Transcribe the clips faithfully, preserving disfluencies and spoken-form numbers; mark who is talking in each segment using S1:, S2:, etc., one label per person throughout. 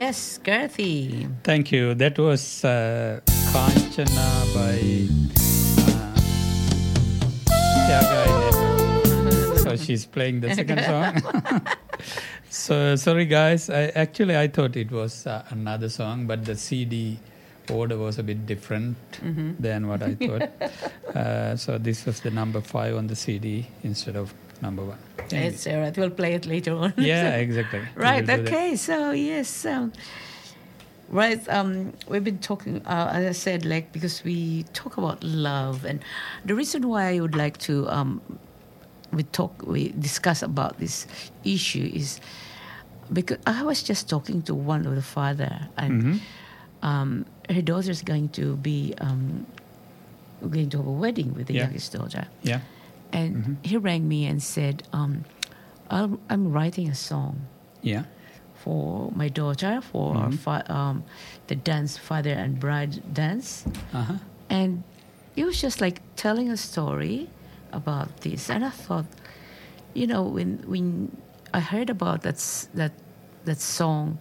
S1: Yes, Girthy.
S2: Thank you. That was uh, Kanchana by uh, Tyaga Network. So she's playing the second song. So sorry guys. I, actually, I thought it was uh, another song, but the C D order was a bit different mm-hmm. than what I thought. uh, so this was the number five on the C D instead of number one.
S1: It's all right. We'll play it later on.
S2: Yeah, exactly.
S1: Right. We'll okay. So yes. Um, right. Um, we've been talking, uh, as I said, like because we talk about love, and the reason why I would like to um, we talk, we discuss about this issue is because I was just talking to one of the father, and mm-hmm. um, her daughter's going to be um, going to have a wedding with the
S2: yeah.
S1: youngest daughter.
S2: Yeah.
S1: And mm-hmm. he rang me and said, um, I'll, I'm writing a song
S2: yeah.
S1: for my daughter, for mm-hmm. fa- um, the dance, father and bride dance.
S2: Uh-huh.
S1: And he was just like telling a story about this. And I thought, you know, when when I heard about that, that, that song,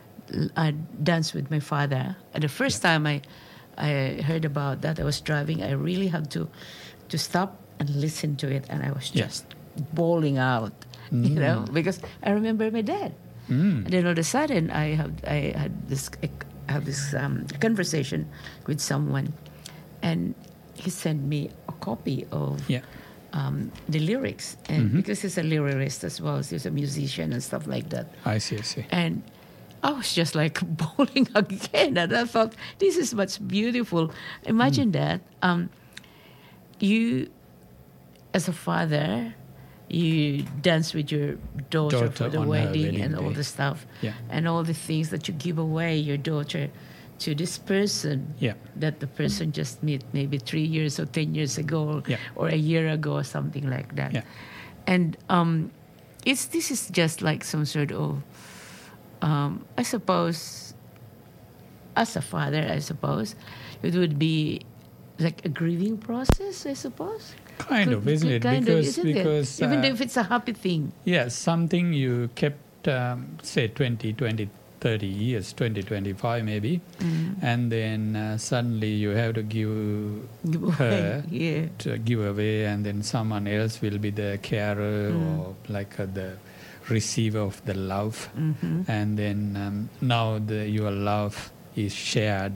S1: I Dance With My Father, and the first yeah. time I, I heard about that, I was driving, I really had to, to stop and listen to it, and I was just yeah. bawling out, mm. you know, because I remember my dad. Mm. And then all of a sudden, I have I had this I have this um, conversation with someone, and he sent me a copy of
S2: yeah.
S1: um, the lyrics, and
S2: mm-hmm.
S1: because he's a lyricist as well, so he's a musician and stuff like that.
S2: I see, I see.
S1: And I was just like bawling again, and I thought this is much beautiful. Imagine mm. that um, you. As a father, you dance with your daughter, daughter for the wedding, wedding and day. all the stuff,
S2: yeah.
S1: and all the things that you give away your daughter to this person
S2: yeah.
S1: that the person just met maybe three years or ten years ago
S2: yeah.
S1: or a year ago or something like that.
S2: Yeah.
S1: And um, it's this is just like some sort of, um, I suppose, as a father, I suppose, it would be like a grieving process, I suppose.
S2: Kind of, isn't it?
S1: Kind
S2: because,
S1: of, isn't
S2: because,
S1: it? Even
S2: uh,
S1: if it's a happy thing.
S2: Yeah, something you kept, um, say, twenty, twenty, thirty years, twenty, twenty-five maybe, mm. and then uh, suddenly you have to give,
S1: give
S2: her,
S1: yeah.
S2: to give away, and then someone else will be the carer mm. or like uh, the receiver of the love.
S1: Mm-hmm.
S2: And then um, now the, your love is shared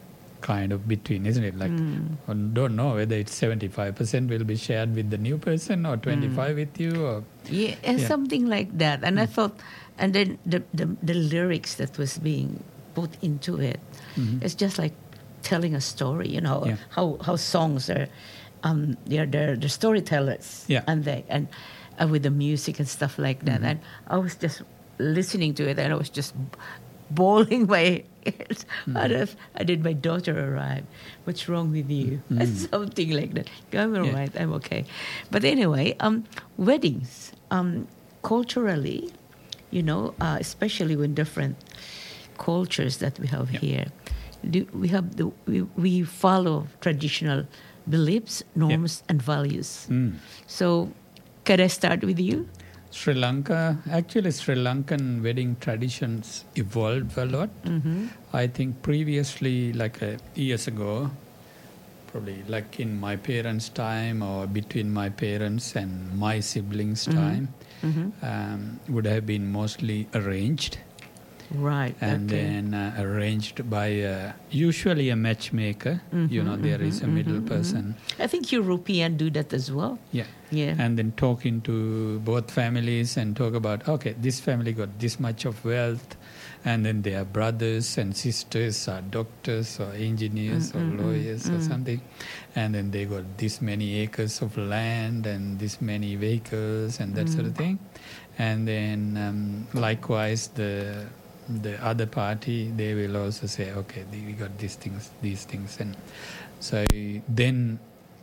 S2: kind of between, isn't it? Like, mm. I don't know whether it's seventy-five percent will be shared with the new person or twenty-five mm. with you or...
S1: Yeah, yeah, something like that. And mm. I thought, and then the, the, the lyrics that was being put into it, mm-hmm. it's just like telling a story, you know,
S2: yeah.
S1: how, how songs are, um, they're, they're, they're storytellers.
S2: Yeah.
S1: And they, and uh, with the music and stuff like that. Mm-hmm. And I was just listening to it and I was just bawling my ears. Mm-hmm. I did my daughter arrive. What's wrong with you? Mm-hmm. Something like that. I'm all yeah. right. I'm okay. But anyway, um, weddings, um, culturally, you know, uh, especially with different cultures that we have yeah. here, do, we have the, we, we follow traditional beliefs, norms, yeah. and values.
S2: Mm.
S1: So, can I start with you?
S2: Sri Lanka, actually Sri Lankan wedding traditions evolved a lot.
S1: Mm-hmm.
S2: I think previously, like uh, years ago, probably like in my parents' time or between my parents and my siblings'
S1: mm-hmm.
S2: time,
S1: mm-hmm.
S2: um, would have been mostly arranged.
S1: Right.
S2: And
S1: okay.
S2: then uh, arranged by uh, usually a matchmaker. Mm-hmm, you know, there mm-hmm, is a middle mm-hmm, person.
S1: Mm-hmm. I think European do that as well.
S2: Yeah.
S1: Yeah.
S2: And then talking to both families and talk about, okay, this family got this much of wealth, and then their brothers and sisters are doctors or engineers mm-hmm, or lawyers mm-hmm. or something, and then they got this many acres of land and this many vehicles and that mm-hmm. sort of thing. And then um, likewise the the other party, they will also say, okay, we got these things, these things. And so then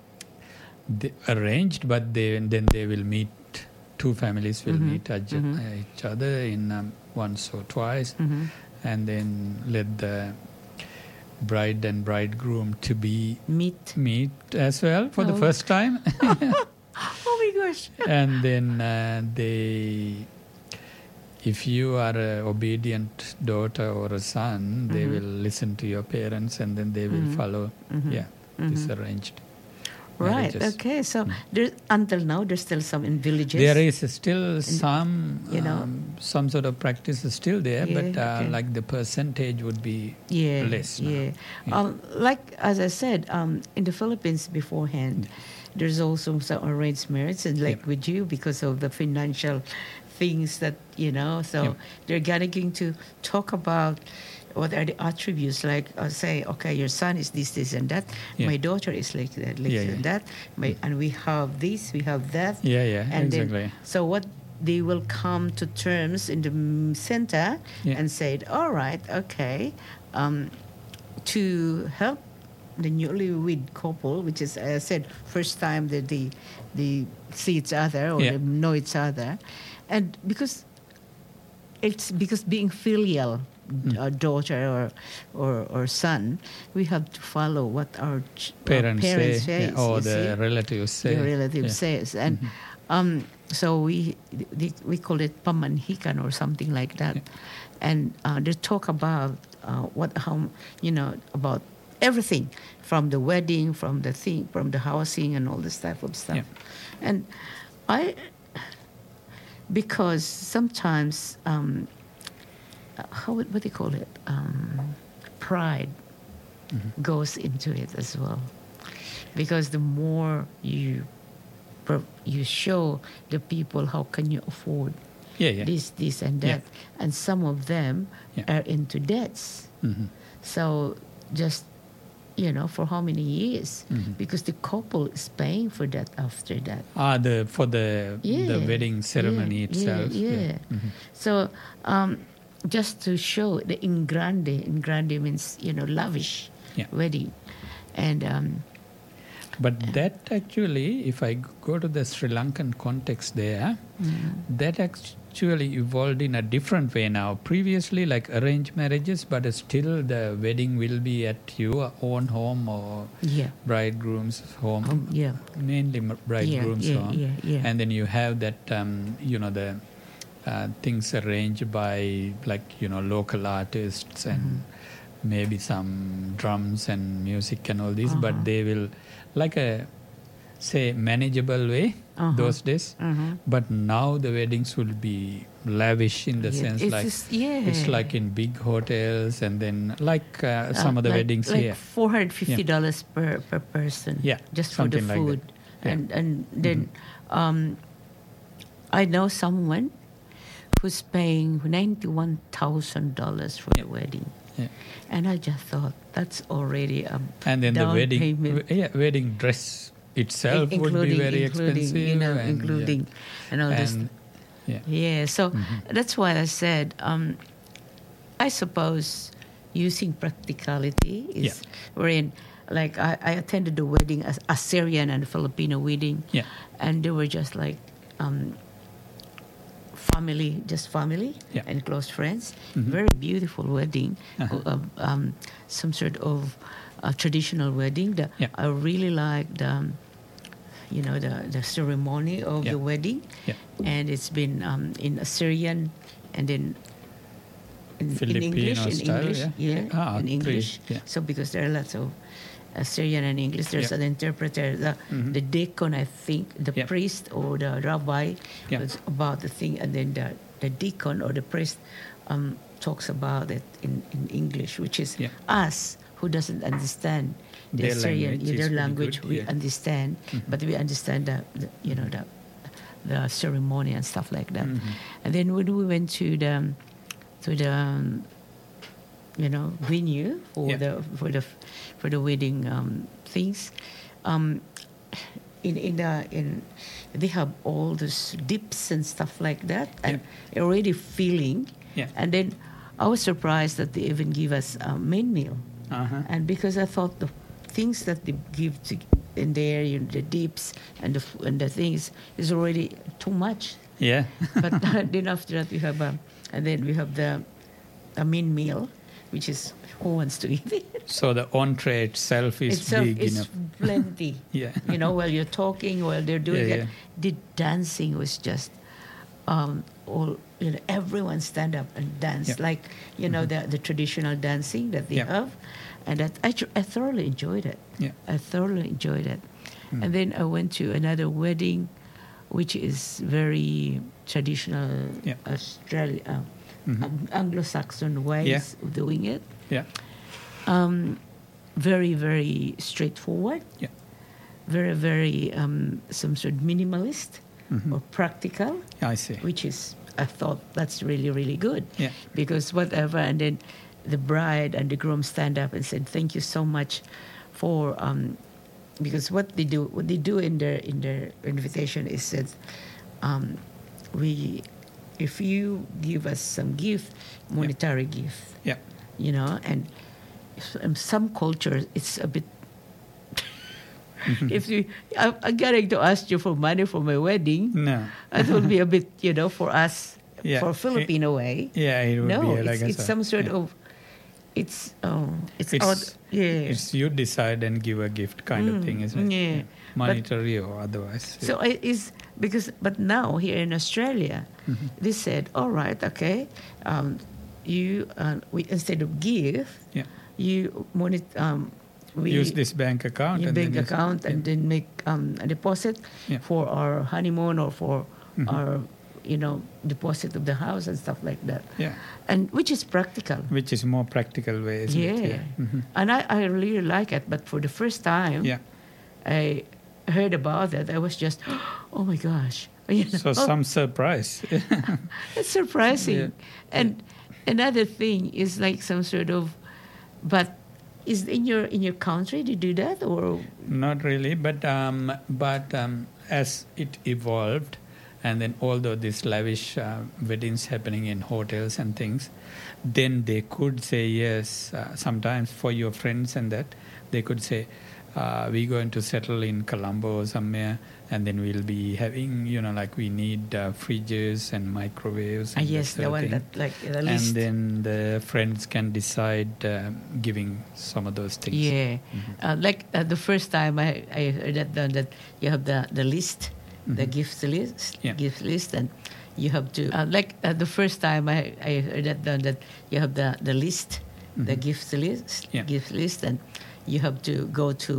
S2: they arranged, but they, then they will meet, two families will
S1: mm-hmm.
S2: meet each,
S1: mm-hmm.
S2: each other in um, once or twice,
S1: mm-hmm.
S2: and then let the bride and bridegroom to be
S1: meet
S2: meet as well for oh. the first time.
S1: Oh my gosh.
S2: And then uh, they if you are an obedient daughter or a son, they
S1: Mhm.
S2: will listen to your parents and then they will
S1: Mhm.
S2: follow.
S1: Mhm.
S2: Yeah, this
S1: Mhm.
S2: arranged
S1: Right.
S2: marriages.
S1: Okay. So
S2: Mm.
S1: there, until now, there's still some in villages.
S2: There is still some,
S1: you know.
S2: um, some sort of practice is still there,
S1: Yeah,
S2: but uh,
S1: okay.
S2: like the percentage would be
S1: Yeah,
S2: less now.
S1: yeah.
S2: Yeah.
S1: Um, like as I said, um, in the Philippines beforehand, there's also some arranged marriage, and like
S2: Yeah.
S1: with you, because of the financial things that you know, so
S2: Yeah.
S1: they're going to talk about what are the attributes. Like uh, say, okay, your son is this, this, and that.
S2: Yeah.
S1: My daughter is like that, like
S2: Yeah,
S1: this
S2: yeah.
S1: and that. My, and we have this, we have that.
S2: Yeah, yeah,
S1: and
S2: exactly.
S1: Then, so what they will come to terms in the mm, center
S2: Yeah.
S1: and said, all right, okay, um, to help the newlywed couple, which is, as I said, first time that they they see each other or
S2: Yeah.
S1: they know each other, and because it's because being filial,
S2: Mm.
S1: uh, daughter or, or or son, we have to follow what our ch- our
S2: Parents,
S1: parents
S2: say,
S1: says,
S2: yeah, or
S1: you
S2: the
S1: see?
S2: relatives say.
S1: The relative
S2: Yeah.
S1: says, and
S2: Mhm.
S1: um, so we they, we call it pamanhikan or something like that,
S2: Yeah.
S1: and uh, they talk about uh, what how you know about everything from the wedding, from the thing, from the housing, and all this type of stuff,
S2: Yeah.
S1: and I because sometimes um, uh, how would- what do you call it um, pride
S2: Mhm.
S1: goes into it as well, because the more you pro- you show the people how can you afford
S2: Yeah, yeah.
S1: this, this, and
S2: Yeah.
S1: that, and some of them
S2: Yeah.
S1: are into debts.
S2: Mhm.
S1: So just you know for how many years?
S2: Mhm.
S1: Because the couple is paying for that after that.
S2: Ah, the for the
S1: Yeah,
S2: the wedding ceremony
S1: yeah,
S2: itself.
S1: Yeah, yeah.
S2: Mhm.
S1: So um, just to show the in grande, in grande means you know lavish
S2: Yeah.
S1: wedding, and um,
S2: But that actually, if I go to the Sri Lankan context there,
S1: mm,
S2: that actually evolved in a different way now. Previously, like arranged marriages, but still the wedding will be at your own home or
S1: yeah,
S2: bridegroom's home,
S1: um, yeah,
S2: mainly m- bridegroom's
S1: yeah,
S2: home.
S1: yeah, yeah.
S2: And then you have that, um, you know, the uh, things arranged by like, you know, local artists and
S1: Mm-hmm.
S2: maybe some drums and music and all this,
S1: Uh-huh.
S2: but they will, like a, say, manageable way
S1: Uh-huh.
S2: those days.
S1: Mhm.
S2: But now the weddings will be lavish in the
S1: Yeah,
S2: sense
S1: it's
S2: like,
S1: just- yeah.
S2: it's like in big hotels and then like uh, some
S1: Uh,
S2: of the
S1: like,
S2: weddings
S1: like
S2: here.
S1: four hundred fifty dollars per per person.
S2: Yeah,
S1: just for the
S2: something like
S1: food,
S2: that. Yeah.
S1: and and then um, I know someone who's paying ninety one thousand dollars for
S2: Yeah.
S1: the wedding,
S2: Yeah.
S1: and I just thought that's already a
S2: And then the
S1: down
S2: wedding,
S1: payment.
S2: w- yeah, wedding dress itself
S1: In-
S2: would be very
S1: including,
S2: expensive.
S1: you know,
S2: and,
S1: including, and all
S2: yeah.
S1: this.
S2: And, yeah.
S1: Yeah, so
S2: Mhm.
S1: that's why I said, um, I suppose using practicality is
S2: Yeah.
S1: wherein, like, I, I attended the wedding, a, a Syrian and Filipino wedding,
S2: Yeah.
S1: and they were just like um, family, just family
S2: Yeah.
S1: and close friends.
S2: Mhm.
S1: Very beautiful wedding,
S2: Uh-huh.
S1: uh, um, some sort of uh, traditional wedding. The,
S2: Yeah.
S1: I really liked, um, you know, the, the ceremony of
S2: Yeah.
S1: the wedding,
S2: Yeah.
S1: and it's been um, in Assyrian and then in, in
S2: Filipino
S1: English, in
S2: style,
S1: English,
S2: yeah.
S1: yeah,
S2: Ah,
S1: in
S2: three,
S1: English.
S2: yeah.
S1: So because there are lots of Assyrian and English, there's
S2: Yeah.
S1: an interpreter, the,
S2: Mhm.
S1: the deacon, I think, the
S2: Yeah.
S1: priest or the rabbi,
S2: Yeah.
S1: was about the thing, and then the, the deacon or the priest um, talks about it in, in English, which is
S2: Yeah.
S1: us who doesn't understand the
S2: Their
S1: Assyrian,
S2: language
S1: yeah,
S2: is
S1: their
S2: pretty
S1: language
S2: good,
S1: we
S2: yeah.
S1: understand,
S2: Mhm.
S1: but we understand the, the you know the the ceremony and stuff like that.
S2: Mhm.
S1: And then when we went to the to the um, you know venue for
S2: Yeah.
S1: the for the for the wedding um, things, um, in in the in they have all those dips and stuff like that, and already feeling.
S2: Yeah.
S1: And then I was surprised that they even give us a main meal.
S2: Uh-huh.
S1: And because I thought the things that they give to, in there, you know, the dips and the f- and the things is already too much.
S2: Yeah.
S1: But then after that we have a, and then we have the a main meal, which is who wants to eat it.
S2: So the entree itself is
S1: Itself
S2: big
S1: is
S2: enough.
S1: plenty.
S2: Yeah.
S1: You know, while you're talking, while they're doing
S2: Yeah,
S1: it,
S2: yeah.
S1: the dancing was just um, all you know, everyone stand up and dance,
S2: Yeah.
S1: like, you know, the, the traditional dancing that they
S2: Yeah.
S1: have. And that, I, tr- I thoroughly enjoyed it.
S2: Yeah.
S1: I thoroughly enjoyed it.
S2: Mm.
S1: And then I went to another wedding, which is very traditional
S2: Yeah.
S1: Australia, uh,
S2: Mhm.
S1: Ang- Anglo-Saxon ways
S2: Yeah.
S1: of doing it.
S2: Yeah.
S1: Um, very, very straightforward.
S2: Yeah.
S1: Very, very um, some sort of minimalist
S2: Mhm.
S1: or practical,
S2: I see.
S1: which is, I thought that's really, really good.
S2: Yeah.
S1: Because whatever, and then the bride and the groom stand up and said, "Thank you so much for," um, because what they do, what they do in their in their invitation is said, um, "We, if you give us some gift, monetary gift,
S2: Yeah.
S1: you know," and in some cultures it's a bit. If you, I'm, I'm getting to ask you for money for my wedding,
S2: No.
S1: it will be a bit, you know, for us,
S2: Yeah.
S1: for Filipino way.
S2: Yeah, it would
S1: No,
S2: be like
S1: it's,
S2: I
S1: it's
S2: said.
S1: some sort
S2: Yeah.
S1: of, it's, oh, it's,
S2: It's,
S1: out, yeah.
S2: it's you decide and give a gift kind of
S1: Mm,
S2: thing, isn't it?
S1: yeah. But-
S2: Monetary or otherwise.
S1: So I is because, but now here in Australia,
S2: Mm-hmm.
S1: they said, all right, okay, um, you, uh, we instead of give,
S2: Yeah.
S1: you monet, um, we
S2: Use this bank account.
S1: your
S2: and
S1: bank
S2: then use-
S1: account and then make um, a deposit
S2: Yeah.
S1: for our honeymoon or for
S2: Mhm.
S1: our, you know, deposit of the house and stuff like that.
S2: Yeah.
S1: And which is practical.
S2: Which is more practical way, isn't
S1: Yeah.
S2: it? Yeah. Mhm.
S1: And I, I really like it. But for the first time
S2: Yeah.
S1: I heard about it, I was just, oh my gosh. You know?
S2: So some surprise.
S1: It's surprising.
S2: Yeah.
S1: And another thing is like some sort of, but is in your in your country to do that or?
S2: Not really, but um, but um, as it evolved, and then although these lavish uh, weddings happening in hotels and things, then they could say yes. Uh, sometimes for your friends and that, they could say, uh, "We're going to settle in Colombo or somewhere, and then we'll be having, you know, like we need uh, fridges and microwaves."
S1: Ah,
S2: And
S1: yes,
S2: that
S1: the
S2: sort of
S1: one
S2: thing.
S1: that like the
S2: And
S1: list.
S2: then the friends can decide uh, giving some of those things.
S1: Yeah,
S2: Mhm.
S1: uh, like uh, the first time I, I heard that uh, that you have the the list, the
S2: Mhm.
S1: gift list,
S2: Yeah.
S1: gift list, and you have to uh, like uh, the first time I, I heard that uh, that you have the the list, the
S2: Mhm.
S1: gift list,
S2: Yeah.
S1: gift list, and you have to go to